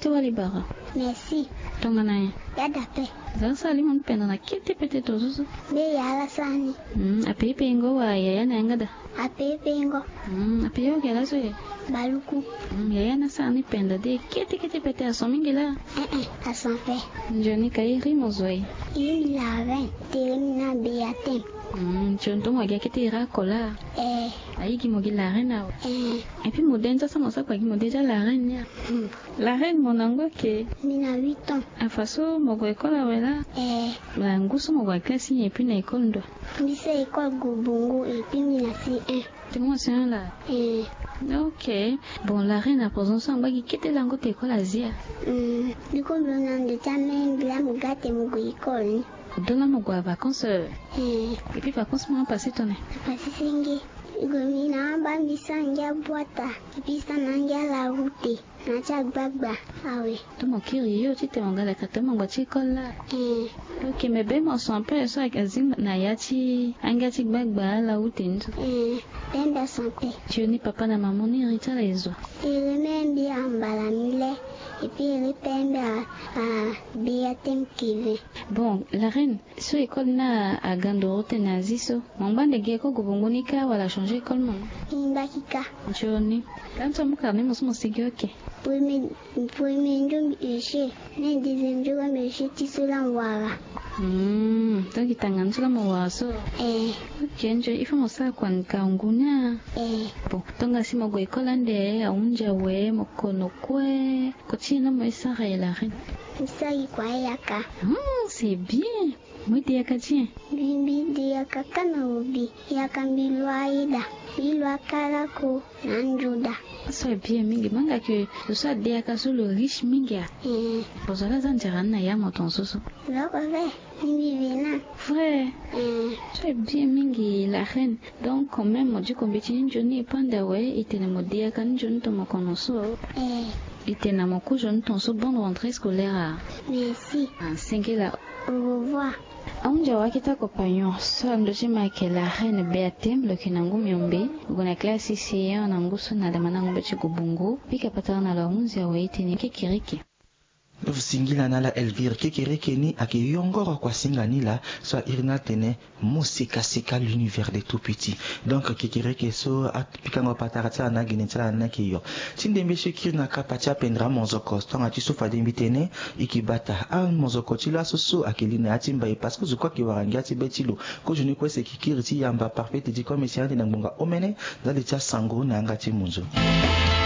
kete walibara. Merci. Tongana Ya dape. Zasa limon penda na kete pete tozuzu. Be yala sani. Ape pengo wa yaya na ngada. Ape pengo. Ape yo kela so ye. Baluku. Yaya na sani penda de kete pete asomingela. Asampe. Joni kairi mozoi. Il lave termina beatem. Chonto mogia kete ira kola. Aiki mogi la reine. Et puis modenza sa mosa kwa modenza la reine. La reine monango ke. Mina 8 ans. Afaso mogo ekola wela. Ba nguso mogo classe et puis na école ndo. Lycée école Gobongo et puis mina C1. Tu commences là. Ok. Bon, la reine a posé son bagi kete lango te école Asia. L'école de Tamen bila mugate mogo école. Dans la mogo vacances. Et puis vacances m'ont passé tonné. Passé singi. Gomina bambi sanga boita. Et puis ça nanga la route. Nacha gbagba. Ah oui. Tu mon kiri yo tu te mangala kata mon boîtier école là. Ok, mais ben mon son père ça azim na yati angati gbagba la route nto. Penda santé. Tu ni papa na maman ni rita les oies. Il même bien balamile. Et puis il penda à Beatem Kive. Bon, la reine, so école na à Gandorote na ziso. Mon bande geko gobongonika wala changer école mon. Imbakika. Joni. Quand tu m'as carné mon sigioke. Premier jour méché, le deuxième jour méché tisola wala. Donc itangan sula mawaso. Ok, njo ifa mosa kwa nkaunguna. Bon, tonga si mogo école ande aunja we mokono kwe. Kotina mo isa la reine. Isa kwa yaka. C'est bien. Moi yaka tien. Bibi yaka kana ubi. Yaka bilwa ida. Bilwa karako nanjuda. Ça bien mingi manga que ça yaka sur le riche mingi. Bozala zanjarana ya moton soso. Loko ve. Vivina. Frère. C'est bien mingi la reine. Donc quand même on dit qu'on betini joni panda we itene modia kan joni to mokonoso. Itena moko joni tonso bonne rentrée scolaire. Merci. En 5 là. Au revoir. Aunja wakita compagnon so ndojima ke la reine Beatem le kinangu miombe gona classe ici na nguso na damana ngombe chikubungu pika patana na la 11 ya waite ni kekiriki. Singila nala Elvire kekerekeni ake yongoro kwa singanila so irina tene musika sika l'univers des tout petits donc kekereke so apikango patarata na ginetala na kiyo tindembe shikir na kapacha pendra monzoko stonga tisufa dembitene ikibata monzoko tila soso akelina atimba parce que je crois que warangia tibetilo ko je ne crois c'est kikir ti yamba parfait dit comme si ande na ngonga omene dans le tia sango na ngati munzo.